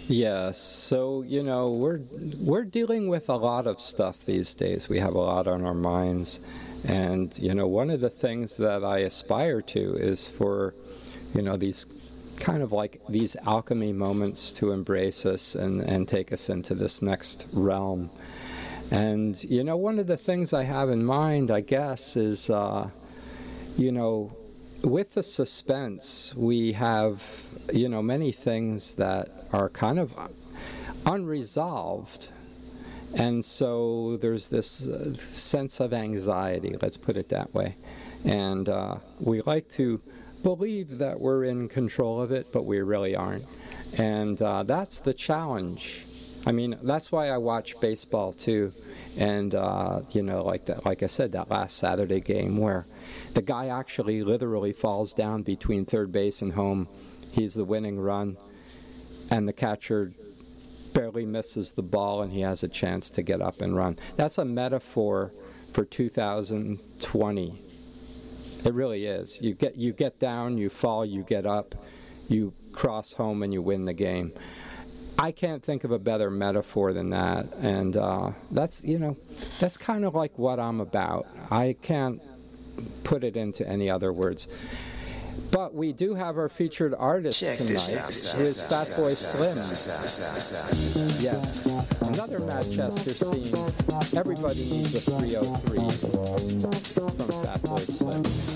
Yes, so we're dealing with a lot of stuff these days. We have a lot on our minds, and one of the things that I aspire to is for these kind of like these alchemy moments to embrace us and take us into this next realm. And one of the things I have in mind, I guess, is with the suspense, we have many things that are kind of unresolved. And so there's this sense of anxiety, let's put it that way. And we like to believe that we're in control of it, but we really aren't. And that's the challenge. I mean, that's why I watch baseball too. And, like I said, that last Saturday game where the guy actually literally falls down between third base and home. He's the winning run, and the catcher barely misses the ball, and he has a chance to get up and run. That's a metaphor for 2020. It really is. You get down, you fall, you get up, you cross home, and you win the game. I can't think of a better metaphor than that, and that's kind of like what I'm about. I can't put it into any other words. But we do have our featured artist tonight with Fatboy Slim. Yes, another Manchester scene. Everybody needs a 303 from Fatboy Slim.